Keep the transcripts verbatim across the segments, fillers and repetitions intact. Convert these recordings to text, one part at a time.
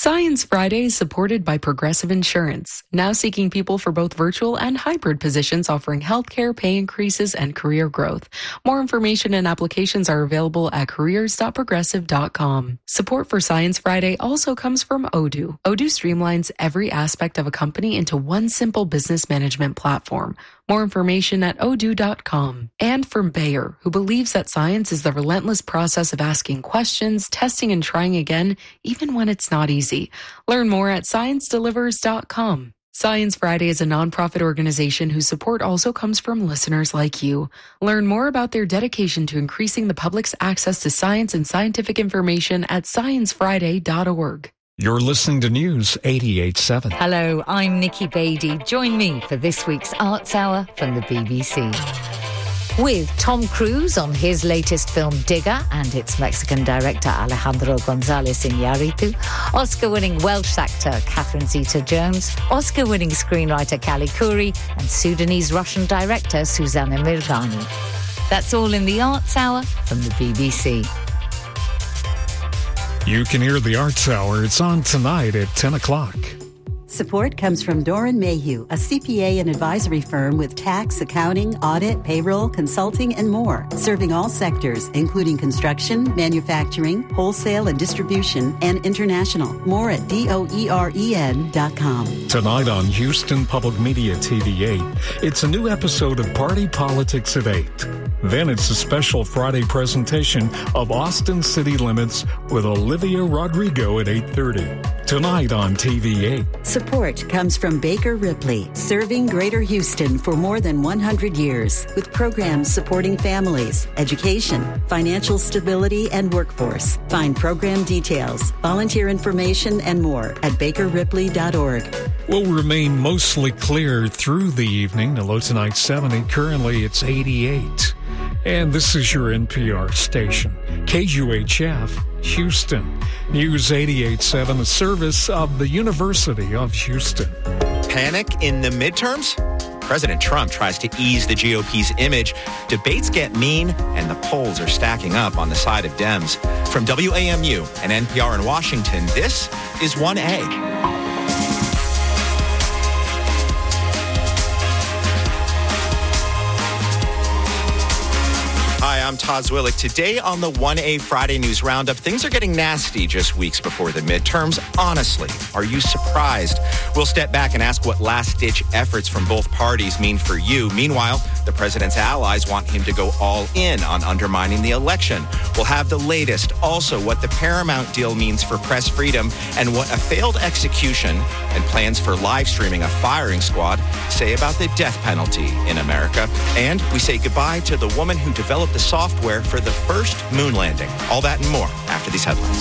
Science Friday is supported by Progressive Insurance, now seeking people for both virtual and hybrid positions offering healthcare, pay increases, and career growth. More information and applications are available at careers dot progressive dot com. Support for Science Friday also comes from Odoo. Odoo streamlines every aspect of a company into one simple business management platform. More information at odoo dot com. And from Bayer, who believes that science is the relentless process of asking questions, testing, and trying again, even when it's not easy. Learn more at science delivers dot com. Science Friday is a nonprofit organization whose support also comes from listeners like you. Learn more about their dedication to increasing the public's access to science and scientific information at science friday dot org. You're listening to News eighty-eight point seven. Hello, I'm Nikki Beattie. Join me for this week's Arts Hour from the B B C. With Tom Cruise on his latest film Digger and its Mexican director Alejandro González Iñárritu, Oscar-winning Welsh actor Catherine Zeta-Jones, Oscar-winning screenwriter Callie Khouri and Sudanese-Russian director Suzana Mirghani. That's all in the Arts Hour from the B B C. You can hear the Arts Hour. It's on tonight at ten o'clock. Support comes from Doran Mayhew, a C P A and advisory firm with tax, accounting, audit, payroll, consulting, and more, serving all sectors, including construction, manufacturing, wholesale and distribution, and international. More at doeren dot com. Tonight on Houston Public Media T V eight, it's a new episode of Party Politics at eight. Then it's a special Friday presentation of Austin City Limits with Olivia Rodrigo at eight thirty. Tonight on T V eight. Support comes from Baker Ripley, serving Greater Houston for more than one hundred years, with programs supporting families, education, financial stability, and workforce. Find program details, volunteer information, and more at baker ripley dot org. Will remain mostly clear through the evening. The low tonight seventy. Currently it's eighty-eight. And this is your N P R station, K G H F, Houston. News eighty-eight point seven, the service of the University of Houston. Panic in the midterms? President Trump tries to ease the G O P's image. Debates get mean, and the polls are stacking up on the side of Dems. From W A M U and N P R in Washington, this is one A. Hi, I'm Todd Zwillick. Today on the one A Friday News Roundup, things are getting nasty just weeks before the midterms. Honestly, are you surprised? We'll step back and ask what last-ditch efforts from both parties mean for you. Meanwhile, the president's allies want him to go all in on undermining the election. We'll have the latest. Also, what the Paramount deal means for press freedom and what a failed execution and plans for live streaming a firing squad say about the death penalty in America. And we say goodbye to the woman who developed the software for the first moon landing. All that and more after these headlines.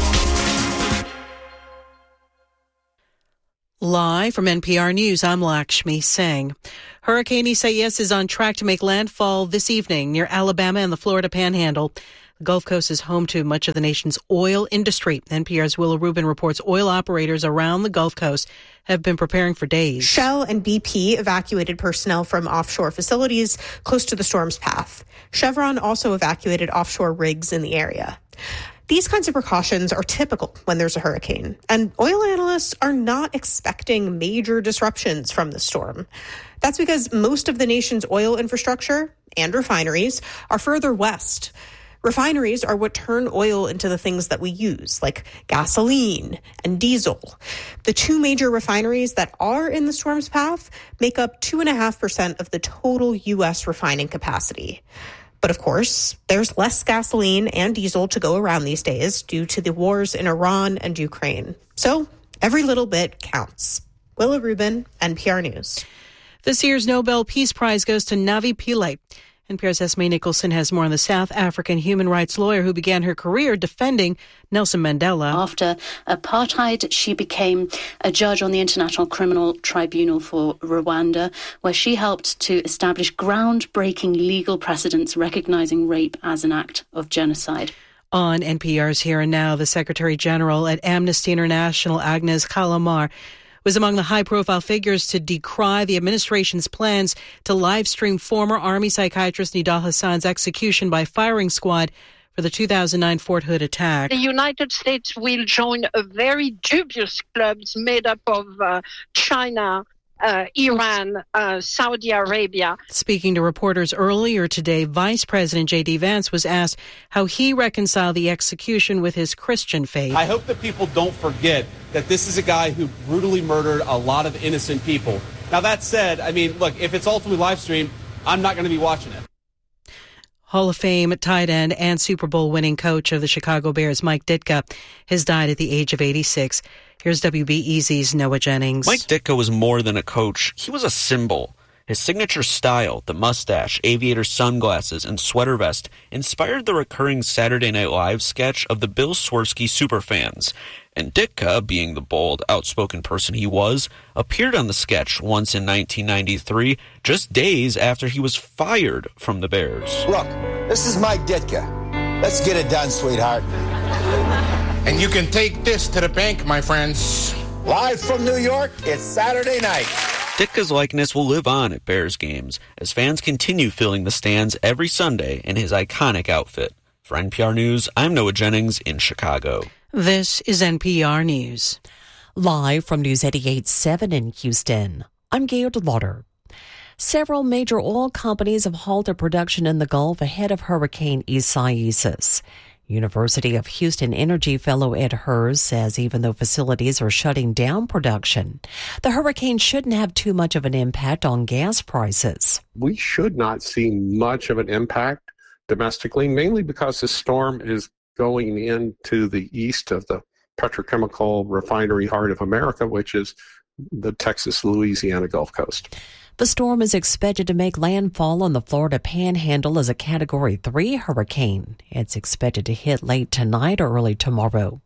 Live from N P R News, I'm Lakshmi Singh. Hurricane Isaias is on track to make landfall this evening near Alabama and the Florida Panhandle. The Gulf Coast is home to much of the nation's oil industry. N P R's Willa Rubin reports oil operators around the Gulf Coast have been preparing for days. Shell and B P evacuated personnel from offshore facilities close to the storm's path. Chevron also evacuated offshore rigs in the area. These kinds of precautions are typical when there's a hurricane, and oil analysts are not expecting major disruptions from the storm. That's because most of the nation's oil infrastructure and refineries are further west. Refineries are what turn oil into the things that we use, like gasoline and diesel. The two major refineries that are in the storm's path make up two point five percent of the total U S refining capacity. But of course, there's less gasoline and diesel to go around these days due to the wars in Iran and Ukraine. So every little bit counts. Willa Rubin, N P R News. This year's Nobel Peace Prize goes to Navi Pillay. N P R's Esme Nicholson has more on the South African human rights lawyer who began her career defending Nelson Mandela. After apartheid, she became a judge on the International Criminal Tribunal for Rwanda, where she helped to establish groundbreaking legal precedents recognizing rape as an act of genocide. On N P R's Here and Now, the Secretary General at Amnesty International, Agnes Kalamar, was among the high-profile figures to decry the administration's plans to live-stream former Army psychiatrist Nidal Hassan's execution by firing squad for the two thousand nine Fort Hood attack. The United States will join a very dubious club made up of uh, China, Uh, Iran, uh, Saudi Arabia. Speaking to reporters earlier today, Vice President J D. Vance was asked how he reconciled the execution with his Christian faith. I hope that people don't forget that this is a guy who brutally murdered a lot of innocent people. Now, that said, I mean, look, if it's ultimately live streamed, I'm not going to be watching it. Hall of Fame tight end and Super Bowl winning coach of the Chicago Bears, Mike Ditka, has died at the age of eighty-six. Here's W B E Z's Noah Jennings. Mike Ditka was more than a coach. He was a symbol. His signature style, the mustache, aviator sunglasses, and sweater vest, inspired the recurring Saturday Night Live sketch of the Bill Swirsky superfans. And Ditka, being the bold, outspoken person he was, appeared on the sketch once in nineteen ninety-three, just days after he was fired from the Bears. Look, this is Mike Ditka. Let's get it done, sweetheart. And you can take this to the bank, my friends. Live from New York, it's Saturday night. Ditka's likeness will live on at Bears games as fans continue filling the stands every Sunday in his iconic outfit. For N P R News, I'm Noah Jennings in Chicago. This is N P R News. Live from News eighty-eight point seven in Houston, I'm Gail DeLauder. Several major oil companies have halted production in the Gulf ahead of Hurricane Isaias. University of Houston Energy fellow Ed Hers says even though facilities are shutting down production, the hurricane shouldn't have too much of an impact on gas prices. We should not see much of an impact domestically, mainly because the storm is going into the east of the petrochemical refinery heart of America, which is the Texas-Louisiana Gulf Coast. The storm is expected to make landfall on the Florida Panhandle as a Category three hurricane. It's expected to hit late tonight or early tomorrow.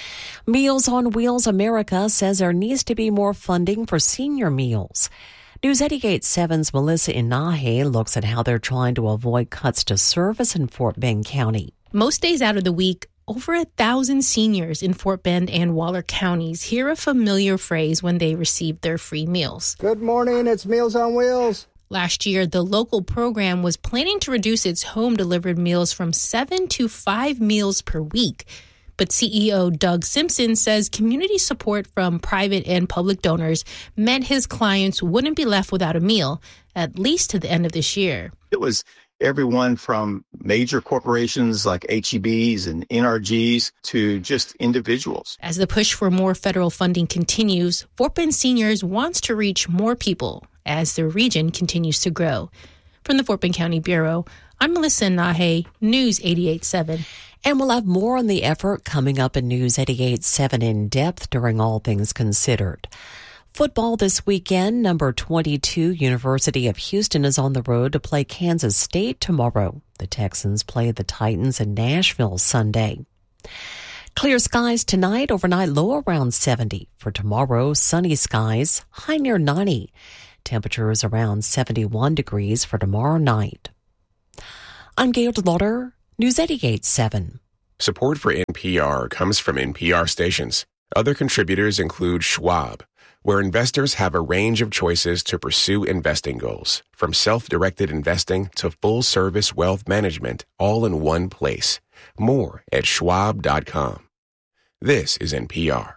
Meals on Wheels America says there needs to be more funding for senior meals. News eighty-eight point seven's Melissa Inahe looks at how they're trying to avoid cuts to service in Fort Bend County. Most days out of the week, over a thousand seniors in Fort Bend and Waller counties hear a familiar phrase when they receive their free meals. Good morning, it's Meals on Wheels. Last year, the local program was planning to reduce its home-delivered meals from seven to five meals per week. But C E O Doug Simpson says community support from private and public donors meant his clients wouldn't be left without a meal, at least to the end of this year. It was everyone from major corporations like H E Bs and N R Gs to just individuals. As the push for more federal funding continues, Fort Bend Seniors wants to reach more people as their region continues to grow. From the Fort Bend County Bureau, I'm Melissa Inahe, News eighty-eight point seven. And we'll have more on the effort coming up in News eighty-eight point seven in depth during All Things Considered. Football this weekend, number twenty-two, University of Houston is on the road to play Kansas State tomorrow. The Texans play the Titans in Nashville Sunday. Clear skies tonight, overnight low around seventy. For tomorrow, sunny skies, high near ninety. Temperatures around seventy-one degrees for tomorrow night. I'm Gail DeLauder, News eighty-eight point seven. Support for N P R comes from N P R stations. Other contributors include Schwab, where investors have a range of choices to pursue investing goals, from self-directed investing to full-service wealth management, all in one place. More at schwab dot com. This is N P R.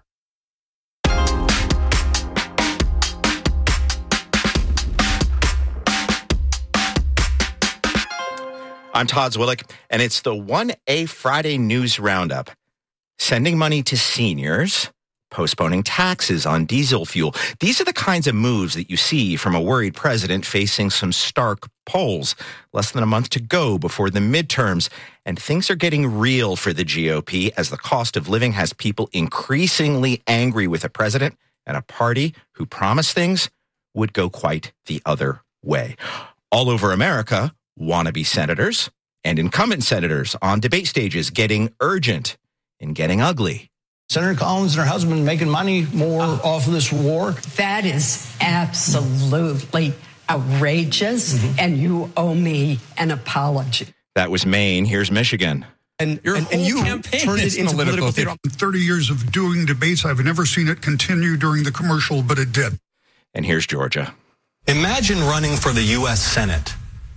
I'm Todd Zwillick, and it's the one A Friday News Roundup. Sending money to seniors, postponing taxes on diesel fuel. These are the kinds of moves that you see from a worried president facing some stark polls. Less than a month to go before the midterms, and things are getting real for the G O P as the cost of living has people increasingly angry with a president and a party who promised things would go quite the other way. All over America, wannabe senators and incumbent senators on debate stages getting urgent and getting ugly. Senator Collins and her husband making money more uh, off of this war. That is absolutely outrageous, mm-hmm. and you owe me an apology. That was Maine. Here's Michigan. And, Your and, and you turned it into political theater. In thirty years of doing debates, I've never seen it continue during the commercial, but it did. And here's Georgia. Imagine running for the U S Senate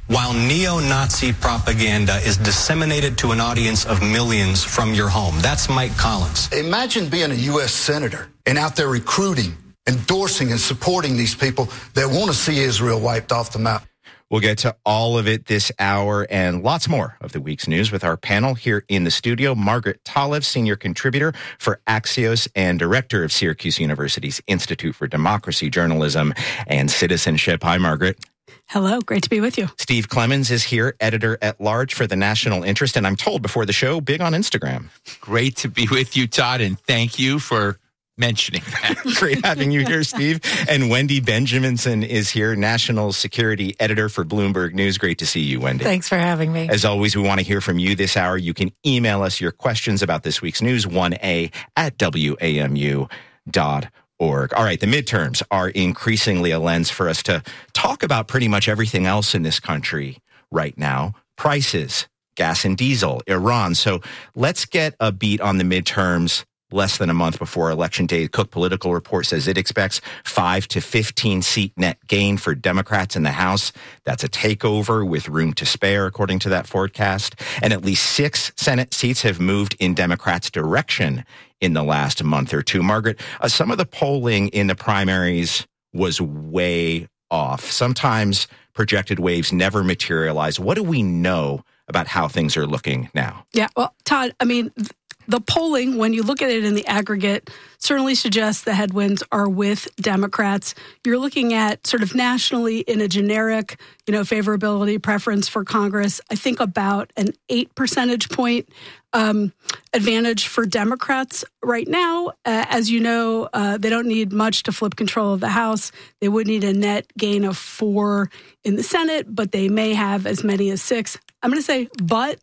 while neo-Nazi propaganda is disseminated to an audience of millions from your home. That's Mike Collins. Imagine being a U S senator and out there recruiting, endorsing, and supporting these people that want to see Israel wiped off the map. We'll get to all of it this hour and lots more of the week's news with our panel here in the studio. Margaret Talev, senior contributor for Axios and director of Syracuse University's Institute for Democracy, Journalism, and Citizenship. Hi, Margaret. Hello, great to be with you. Steve Clemens is here, editor-at-large for the National Interest, and I'm told before the show, big on Instagram. Great to be with you, Todd, and thank you for mentioning that. Great having you here, Steve. And Wendy Benjaminson is here, national security editor for Bloomberg News. Great to see you, Wendy. Thanks for having me. As always, we want to hear from you this hour. You can email us your questions about this week's news, one a at W A M U dot org. All right, the midterms are increasingly a lens for us to talk about pretty much everything else in this country right now. Prices, gas and diesel, Iran. So let's get a beat on the midterms. Less than a month before Election Day, Cook Political Report says it expects five to fifteen seat net gain for Democrats in the House. That's a takeover with room to spare, according to that forecast. And at least six Senate seats have moved in Democrats' direction in the last month or two. Margaret, uh, some of the polling in the primaries was way off. Sometimes projected waves never materialize. What do we know about how things are looking now? Yeah, well, Todd, I mean, th- the polling, when you look at it in the aggregate, certainly suggests the headwinds are with Democrats. You're looking at sort of nationally in a generic, you know, favorability preference for Congress, I think about an eight percentage point um, advantage for Democrats right now. Uh, as you know, uh, they don't need much to flip control of the House. They would need a net gain of four in the Senate, but they may have as many as six. I'm going to say, but,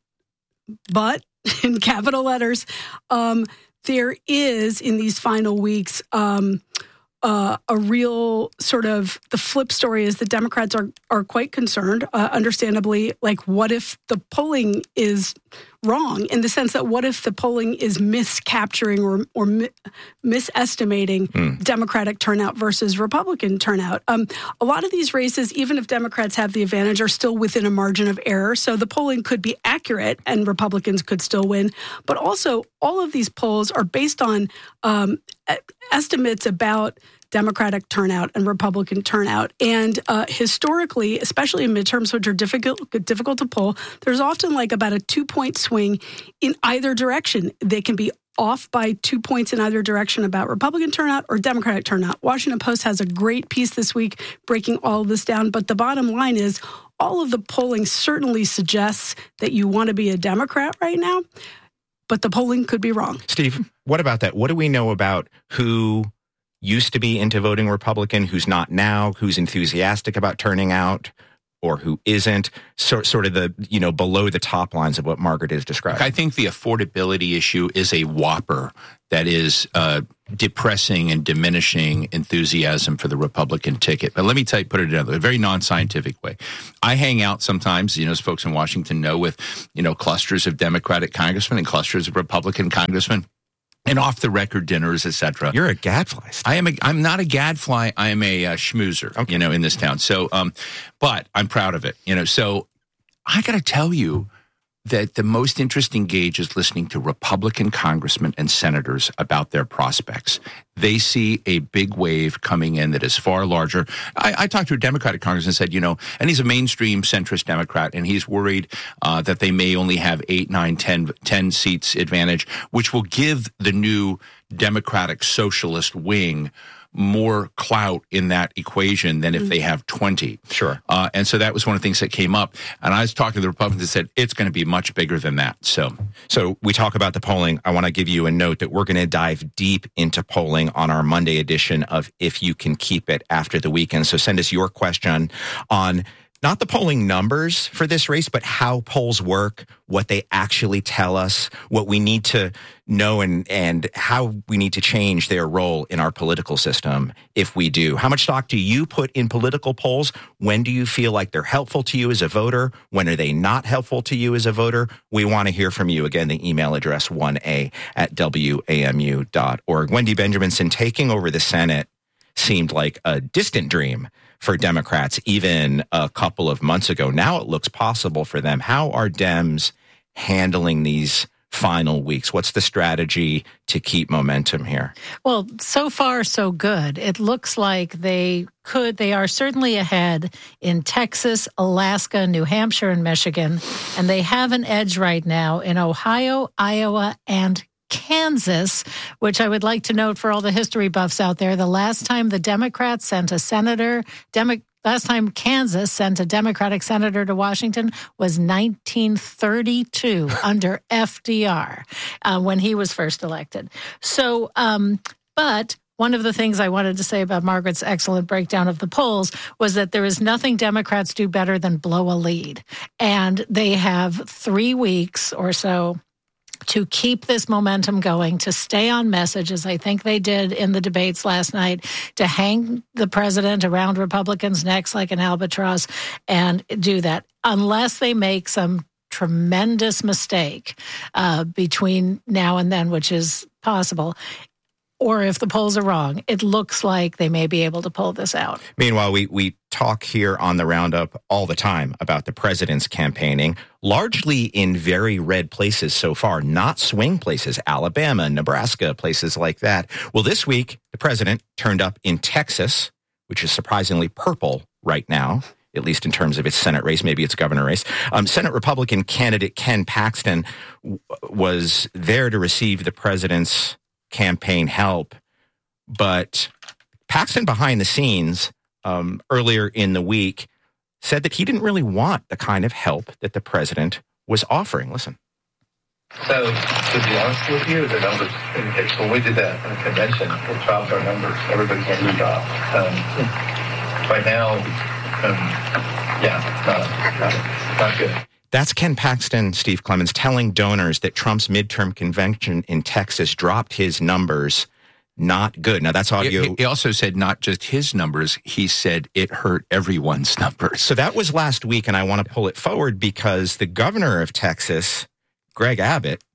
but, in capital letters, um, there is in these final weeks um, uh, a real sort of the flip story is that Democrats are are quite concerned, uh, understandably. Like, what if the polling is wrong in the sense that what if the polling is miscapturing or or mi- misestimating mm. Democratic turnout versus Republican turnout? Um, a lot of these races, even if Democrats have the advantage, are still within a margin of error. So the polling could be accurate and Republicans could still win. But also, all of these polls are based on um, estimates about Democratic turnout and Republican turnout. And uh, historically, especially in midterms, which are difficult difficult to poll, there's often like about a two-point swing in either direction. They can be off by two points in either direction about Republican turnout or Democratic turnout. Washington Post has a great piece this week breaking all of this down. But the bottom line is all of the polling certainly suggests that you want to be a Democrat right now, but the polling could be wrong. Steve, what about that? What do we know about who used to be into voting Republican, who's not now, who's enthusiastic about turning out, or who isn't? So, sort of the, you know, below the top lines of what Margaret is describing. I think the affordability issue is a whopper that is uh, depressing and diminishing enthusiasm for the Republican ticket. But let me tell you, put it in a very non-scientific way. I hang out sometimes, you know, as folks in Washington know, with, you know, clusters of Democratic congressmen and clusters of Republican congressmen. And off-the-record dinners, et cetera. You're a gadfly. I am. A, I'm not a gadfly. I am a uh, schmoozer, okay. you know, in this town. So, um, but I'm proud of it, you know. So I got to tell you that the most interesting gauge is listening to Republican congressmen and senators about their prospects. They see a big wave coming in that is far larger. I, I talked to a Democratic congressman and said, you know, and he's a mainstream centrist Democrat, and he's worried uh, that they may only have eight, nine, ten, ten seats advantage, which will give the new Democratic socialist wing more clout in that equation than if mm-hmm. they have twenty. Sure. Uh, and so that was one of the things that came up. And I was talking to the Republicans and said, it's going to be much bigger than that. So so we talk about the polling. I want to give you a note that we're going to dive deep into polling on our Monday edition of If You Can Keep It after the weekend. So send us your question on not the polling numbers for this race, but how polls work, what they actually tell us, what we need to know, and, and how we need to change their role in our political system if we do. How much stock do you put in political polls? When do you feel like they're helpful to you as a voter? When are they not helpful to you as a voter? We want to hear from you. Again, the email address one a at W A M U dot org. Wendy Benjaminson, taking over the Senate seemed like a distant dream for Democrats even a couple of months ago. Now it looks possible for them. How are Dems handling these final weeks? What's the strategy to keep momentum here? Well, so far, so good. It looks like they could, they are certainly ahead in Texas, Alaska, New Hampshire, and Michigan. And they have an edge right now in Ohio, Iowa, and Kansas, which I would like to note for all the history buffs out there. The last time the Democrats sent a senator, Demo- last time Kansas sent a Democratic senator to Washington was nineteen thirty-two under F D R uh, when he was first elected. So, um, but one of the things I wanted to say about Margaret's excellent breakdown of the polls was that there is nothing Democrats do better than blow a lead. And they have three weeks or so to keep this momentum going, to stay on message, as I think they did in the debates last night, to hang the president around Republicans' necks like an albatross and do that, unless they make some tremendous mistake uh, between now and then, which is possible. Or if the polls are wrong, it looks like they may be able to pull this out. Meanwhile, we, we talk here on the Roundup all the time about the president's campaigning, largely in very red places so far, not swing places, Alabama, Nebraska, places like that. Well, this week, the president turned up in Texas, which is surprisingly purple right now, at least in terms of its Senate race, maybe its governor race. Um, Senate Republican candidate Ken Paxton w- was there to receive the president's campaign help, but Paxton behind the scenes um, earlier in the week said that he didn't really want the kind of help that the president was offering. Listen. So, to be honest with you, the numbers, when we did that in the convention, it dropped our numbers. Everybody's numbers dropped. Um, right now, um, yeah, not, not, not good. That's Ken Paxton, Steve Clemens, telling donors that Trump's midterm convention in Texas dropped his numbers. Not good. Now, that's audio. He, he also said not just his numbers. He said it hurt everyone's numbers. So that was last week, and I want to pull it forward because the governor of Texas, Greg Abbott,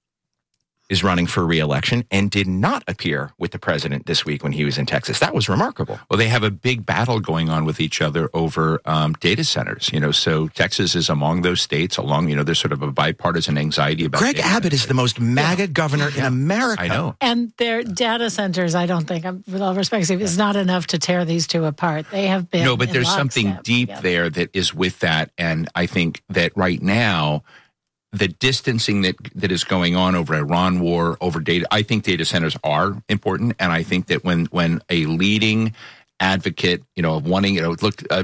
is running for re-election and did not appear with the president this week when he was in Texas. That was remarkable. Well, they have a big battle going on with each other over um, data centers. You know, so Texas is among those states. Along, you know, there's sort of a bipartisan anxiety about. Greg Abbott centers. Is the most MAGA yeah. governor yeah. in America. I know. And their data centers, I don't think, with all respect, is not enough to tear these two apart. They have been. No, but there's something step, deep yeah. there that is with that, and I think that right now, the distancing that that is going on over Iran war, over data, I think data centers are important, and I think that when when a leading advocate, you know, of wanting, you know, look, uh,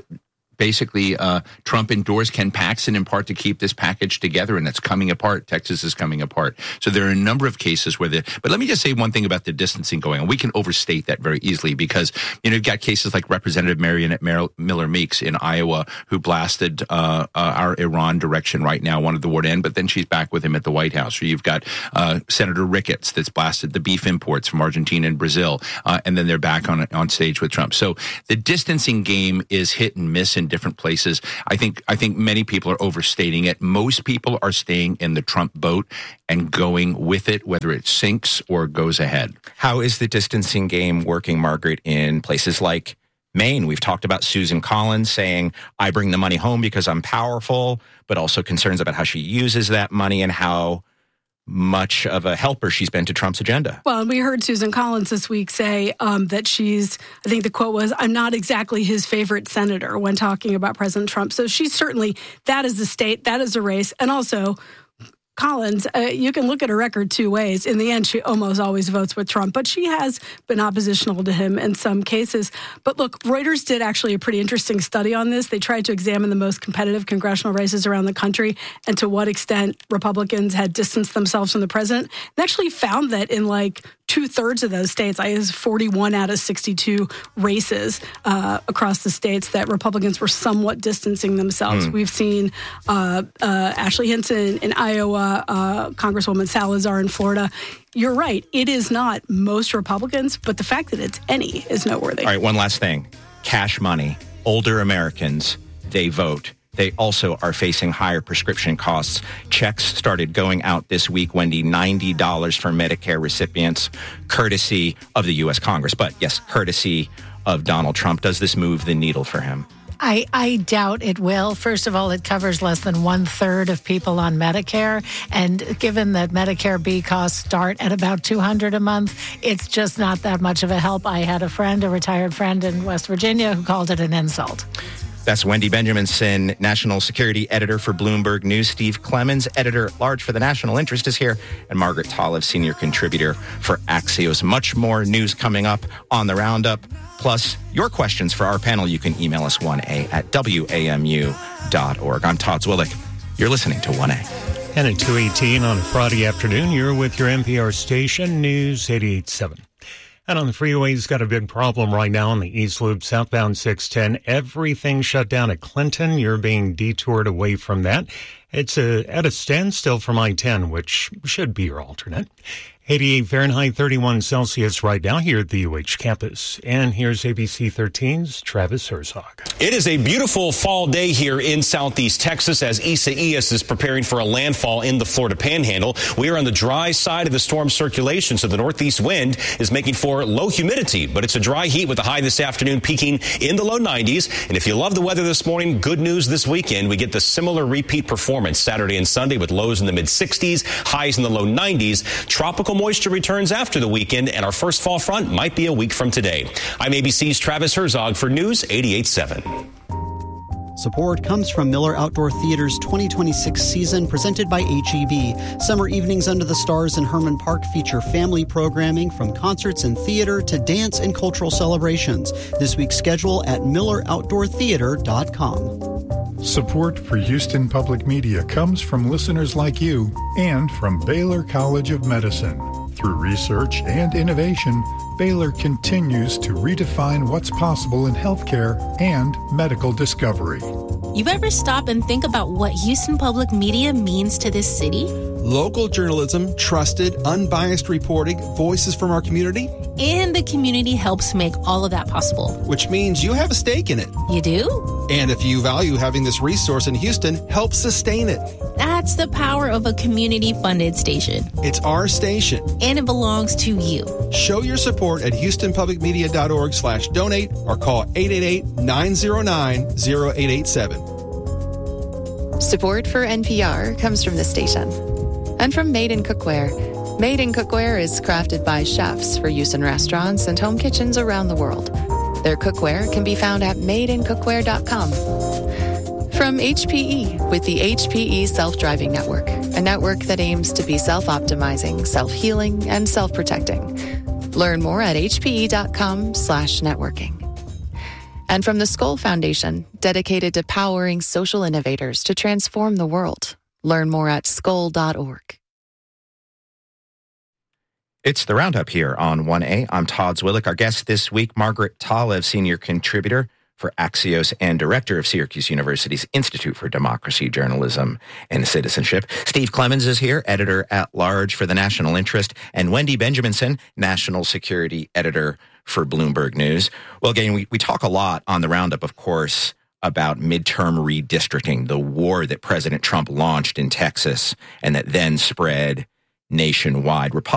basically, uh, Trump endorsed Ken Paxton in part to keep this package together, and that's coming apart. Texas is coming apart. So there are a number of cases where the. But let me just say one thing about the distancing going on. We can overstate that very easily because you know you've got cases like Representative Marionette Miller Meeks in Iowa who blasted uh, uh, our Iran direction right now, wanted the war to end, but then she's back with him at the White House. Or you've got uh, Senator Ricketts that's blasted the beef imports from Argentina and Brazil, uh, and then they're back on on stage with Trump. So the distancing game is hit and miss in different places. I think I think many people are overstating it. Most people are staying in the Trump boat and going with it, whether it sinks or goes ahead. How is the distancing game working, Margaret, in places like Maine? We've talked about Susan Collins saying, I bring the money home because I'm powerful, but also concerns about how she uses that money and how much of a helper she's been to Trump's agenda. Well, and we heard Susan Collins this week say um, that she's, I think the quote was, I'm not exactly his favorite senator when talking about President Trump. So she's certainly, that is the state, that is a race. And also, Collins, uh, you can look at her record two ways. In the end, she almost always votes with Trump, but she has been oppositional to him in some cases. But look, Reuters did actually a pretty interesting study on this. They tried to examine the most competitive congressional races around the country and to what extent Republicans had distanced themselves from the president. They actually found that in like two-thirds of those states, I guess forty-one out of sixty-two races uh, across the states, that Republicans were somewhat distancing themselves. Mm. We've seen uh, uh, Ashley Hinton in Iowa, uh, Congresswoman Salazar in Florida. You're right. It is not most Republicans, but the fact that it's any is noteworthy. All right, one last thing. Cash money. Older Americans, they vote. they also are facing higher prescription costs. Checks started going out this week, Wendy, ninety dollars for Medicare recipients, courtesy of the U S Congress. But yes, courtesy of Donald Trump. Does this move the needle for him? I, I doubt it will. First of all, it covers less than one third of people on Medicare. And given that Medicare B costs start at about two hundred dollars a month, it's just not that much of a help. I had a friend, a retired friend in West Virginia, who called it an insult. That's Wendy Benjaminson, national security editor for Bloomberg News. Steve Clemons, editor-at-large for the National Interest, is here. And Margaret Talev, senior contributor for Axios. Much more news coming up on the Roundup. Plus, your questions for our panel, you can email us one A at W A M U dot org. I'm Todd Zwillich. You're listening to one A. And at two eighteen on a Friday afternoon, you're with your N P R station, News eighty-eight point seven. And on the freeways, got a big problem right now on the East Loop, southbound six ten. Everything shut down at Clinton. You're being detoured away from that. It's a, at a standstill from I ten, which should be your alternate. eighty-eight Fahrenheit, thirty-one Celsius right now here at the U H campus. And here's A B C thirteen's Travis Herzog. It is a beautiful fall day here in southeast Texas as Isaias is preparing for a landfall in the Florida Panhandle. We are on the dry side of the storm circulation, so the northeast wind is making for low humidity. But it's a dry heat with the high this afternoon peaking in the low nineties. And if you love the weather this morning, good news this weekend. We get the similar repeat performance Saturday and Sunday with lows in the mid sixties, highs in the low nineties. Tropical moisture returns after the weekend, and our first fall front might be a week from today. I'm A B C's Travis Herzog for News eighty-eight point seven. Support comes from Miller Outdoor Theater's twenty twenty-six season, presented by H E B. Summer evenings under the stars in Herman Park feature family programming from concerts and theater to dance and cultural celebrations. This week's schedule at miller outdoor theater dot com. Support for Houston Public Media comes from listeners like you and from Baylor College of Medicine. Through research and innovation, Baylor continues to redefine what's possible in healthcare and medical discovery. You ever stop and think about what Houston Public Media means to this city? Local journalism, trusted, unbiased reporting, voices from our community. And the community helps make all of that possible. Which means you have a stake in it. You do? And if you value having this resource in Houston, help sustain it. That's the power of a community-funded station. It's our station. And it belongs to you. Show your support at houston public media dot org slash donate or call eight eight eight, nine zero nine, zero eight eight seven. Support for N P R comes from the station and from Made in Cookware. Made in Cookware is crafted by chefs for use in restaurants and home kitchens around the world. Their cookware can be found at made in cookware dot com. From H P E with the H P E Self-Driving Network, a network that aims to be self-optimizing, self-healing, and self-protecting. Learn more at H P E dot com slash networking. And from the Skoll Foundation, dedicated to powering social innovators to transform the world. Learn more at skoll dot org. It's the Roundup here on one A. I'm Todd Zwillich. Our guest this week, Margaret Talev, senior contributor for Axios and director of Syracuse University's Institute for Democracy, Journalism, and Citizenship. Steve Clemons is here, editor-at-large for the National Interest, and Wendy Benjaminson, national security editor for Bloomberg News. Well, again, we, we talk a lot on the Roundup, of course, about midterm redistricting, the war that President Trump launched in Texas and that then spread nationwide.